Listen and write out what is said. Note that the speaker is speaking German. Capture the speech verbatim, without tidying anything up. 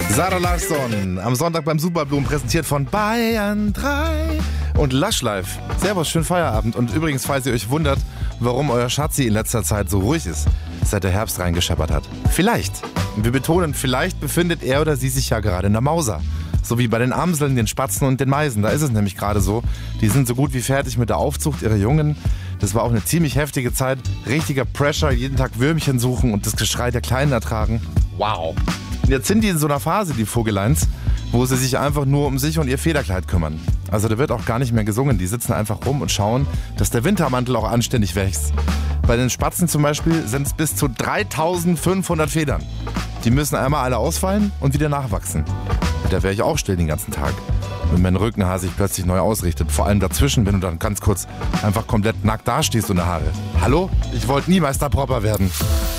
Sarah Larsson am Sonntag beim Superblumen, präsentiert von Bayern drei und Lush Life. Servus, schönen Feierabend. Und übrigens, falls ihr euch wundert, warum euer Schatzi in letzter Zeit so ruhig ist, seit der Herbst reingescheppert hat. Vielleicht, wir betonen, vielleicht befindet er oder sie sich ja gerade in der Mauser. So wie bei den Amseln, den Spatzen und den Meisen. Da ist es nämlich gerade so. Die sind so gut wie fertig mit der Aufzucht ihrer Jungen. Das war auch eine ziemlich heftige Zeit. Richtiger Pressure, jeden Tag Würmchen suchen und das Geschrei der Kleinen ertragen. Wow. Und jetzt sind die in so einer Phase, die Vogeleins, wo sie sich einfach nur um sich und ihr Federkleid kümmern. Also da wird auch gar nicht mehr gesungen. Die sitzen einfach rum und schauen, dass der Wintermantel auch anständig wächst. Bei den Spatzen zum Beispiel sind es bis zu dreitausendfünfhundert Federn. Die müssen einmal alle ausfallen und wieder nachwachsen. Da wäre ich auch still den ganzen Tag. Wenn mein Rückenhaar sich plötzlich neu ausrichtet. Vor allem dazwischen, wenn du dann ganz kurz einfach komplett nackt dastehst und Haare. Hallo? Ich wollte nie Meister Propper werden.